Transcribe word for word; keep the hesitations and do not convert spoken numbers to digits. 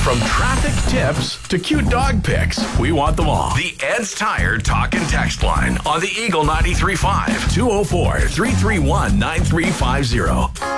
From traffic tips to cute dog pics, we want them all. The Ed's Tire Talk and Text line on the Eagle ninety-three point five, two oh four, three three one, nine three five zero.